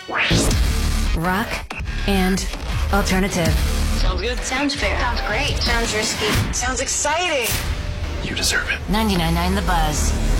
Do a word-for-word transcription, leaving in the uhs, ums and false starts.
Rock and alternative. Sounds good. Sounds fair. Sounds great. Sounds risky. Sounds exciting. You deserve it. ninety-nine point nine The Buzz.